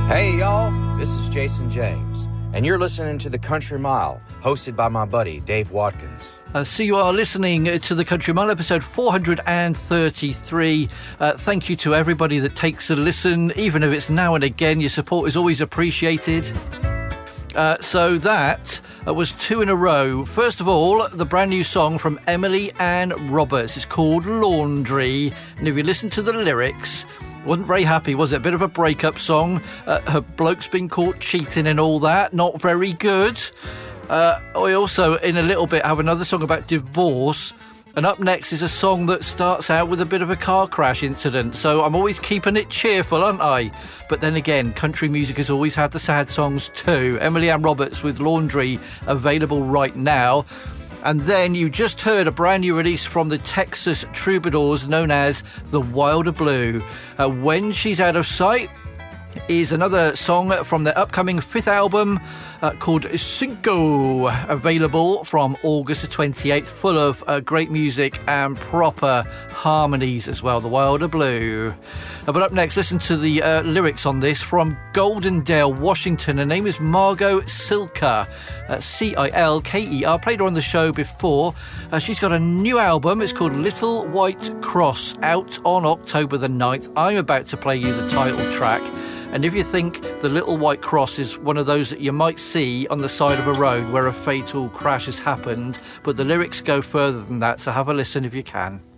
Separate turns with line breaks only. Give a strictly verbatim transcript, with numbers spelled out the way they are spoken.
Hey y'all, this is Jason James, and you're listening to The Country Mile, hosted by my buddy Dave Watkins.
Uh, so you are listening to The Country Mile, episode four hundred thirty-three. Uh, thank you to everybody that takes a listen, even if it's now and again. Your support is always appreciated. Uh, so that uh, was two in a row. First of all, the brand new song from Emily Ann Roberts is called Laundry. And if you listen to the lyrics, wasn't very happy, was it? A bit of a breakup song. Uh, her bloke's been caught cheating and all that. Not very good. Uh, I also, in a little bit, have another song about divorce. And up next is a song that starts out with a bit of a car crash incident. So I'm always keeping it cheerful, aren't I? But then again, country music has always had the sad songs too. Emily Ann Roberts with Laundry, available right now. And then you just heard a brand new release from the Texas Troubadours known as The Wilder Blue. Uh, When She's Out of Sight is another song from their upcoming fifth album uh, called Cinco, available from August the twenty-eighth, full of uh, great music and proper harmonies as well, The Wilder Blue. Uh, but up next, listen to the uh, lyrics on this from Goldendale, Washington. Her name is Margot Cilker, uh, C I L K E R. Played her on the show before. Uh, she's got a new album. It's called Little White Cross, out on October the ninth. I'm about to play you the title track. And if you think the Little White Cross is one of those that you might see on the side of a road where a fatal crash has happened, but the lyrics go further than that, so have a listen if you can.